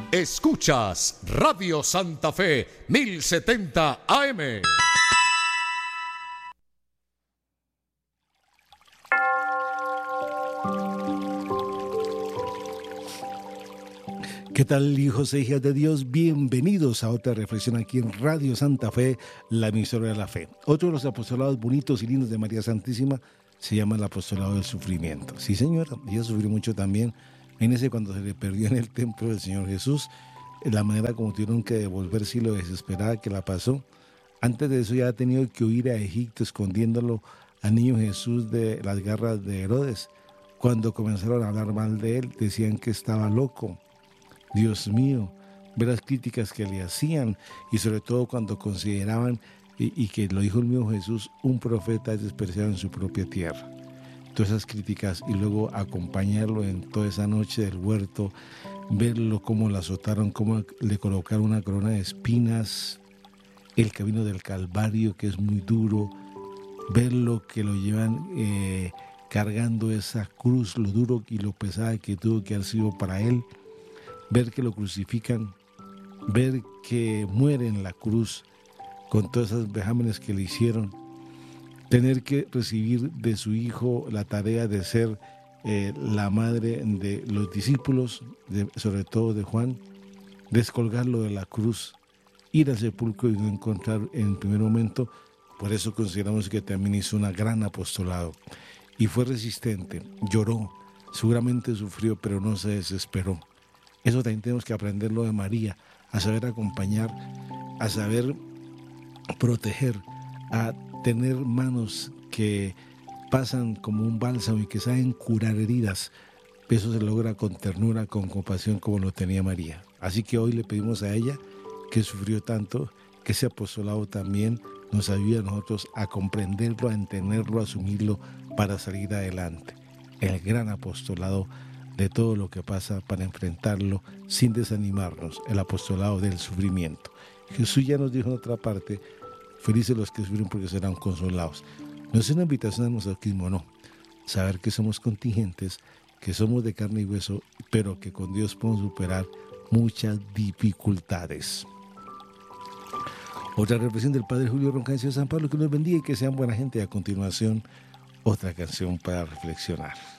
Escuchas Radio Santa Fe 1070 AM. ¿Qué tal, hijos e hijas de Dios? Bienvenidos a otra reflexión aquí en Radio Santa Fe, la emisora de la fe. Otro de los apostolados bonitos y lindos de María Santísima se llama el apostolado del sufrimiento. Sí, señora, ella sufrió mucho también. Imagínense cuando se le perdió en el templo del Señor Jesús, la manera como tuvieron que devolverse y lo desesperada que la pasó. Antes de eso ya ha tenido que huir a Egipto escondiéndolo al niño Jesús de las garras de Herodes. Cuando comenzaron a hablar mal de él, decían que estaba loco. Dios mío, ver las críticas que le hacían y sobre todo cuando consideraban, y que lo dijo el mismo Jesús, un profeta es despreciado en su propia tierra. Todas esas críticas y luego acompañarlo en toda esa noche del huerto, verlo cómo lo azotaron, cómo le colocaron una corona de espinas, el camino del Calvario que es muy duro, verlo que lo llevan cargando esa cruz, lo duro y lo pesada que tuvo que haber sido para él, ver que lo crucifican, ver que muere en la cruz con todas esas vejámenes que le hicieron, tener que recibir de su hijo la tarea de ser la madre de los discípulos, sobre todo de Juan, descolgarlo de la cruz, ir al sepulcro y no encontrar en el primer momento. Por eso consideramos que también hizo un gran apostolado y fue resistente, lloró, seguramente sufrió, pero no se desesperó. Eso también tenemos que aprenderlo de María, a saber acompañar, a saber proteger, a tener manos que pasan como un bálsamo y que saben curar heridas. Eso se logra con ternura, con compasión, como lo tenía María. Así que hoy le pedimos a ella, que sufrió tanto, que ese apostolado también nos ayude a nosotros a comprenderlo, a entenderlo, a asumirlo para salir adelante. El gran apostolado de todo lo que pasa para enfrentarlo sin desanimarnos, el apostolado del sufrimiento. Jesús ya nos dijo en otra parte, felices los que sufren porque serán consolados. No es una invitación al masoquismo, no. Saber que somos contingentes, que somos de carne y hueso, pero que con Dios podemos superar muchas dificultades. Otra reflexión del Padre Julio Roncancio de San Pablo, que nos bendiga y que sean buena gente. Y a continuación, otra canción para reflexionar.